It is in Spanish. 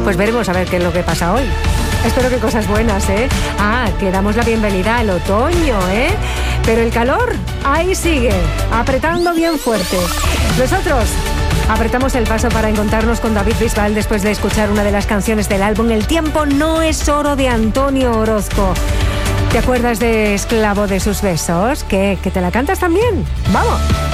Pues veremos a ver qué es lo que pasa hoy. Espero que cosas buenas, ¿eh? Que damos la bienvenida al otoño, ¿eh? Pero el calor ahí sigue, apretando bien fuerte. Nosotros apretamos el paso para encontrarnos con David Bisbal después de escuchar una de las canciones del álbum El tiempo no es oro, de Antonio Orozco. ¿Te acuerdas de Esclavo de sus besos? ¿Que te la cantas también? ¡Vamos!